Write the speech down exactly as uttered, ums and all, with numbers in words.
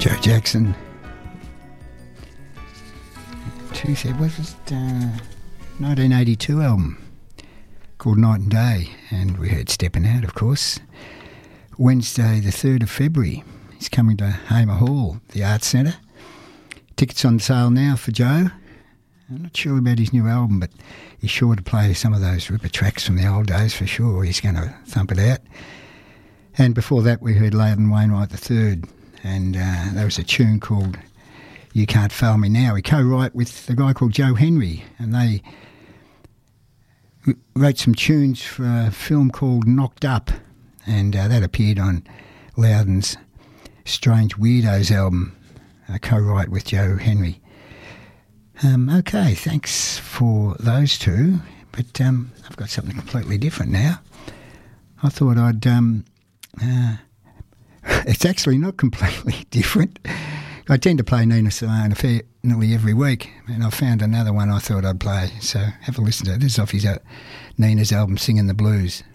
Joe Jackson. Tuesday, was it uh, nineteen eighty-two album called Night and Day, and we heard Stepping Out, of course. Wednesday, the third of February, he's coming to Hamer Hall, the Arts Centre. Tickets on sale now for Joe. I'm not sure about his new album, but he's sure to play some of those ripper tracks from the old days for sure. He's going to thump it out. And before that, we heard Loudon Wainwright the third, and uh, there was a tune called You Can't Fail Me Now. He co-wrote with a guy called Joe Henry, and they wrote some tunes for a film called Knocked Up, and uh, that appeared on Loudon's Strange Weirdos album, a co-write with Joe Henry. Um, okay, thanks for those two, but um, I've got something completely different now. I thought I'd... Um, uh, it's actually not completely different. I tend to play Nina Simone a fair, nearly every week, and I found another one I thought I'd play, so have a listen to it. This is off his, uh, Nina's album, Singing the Blues.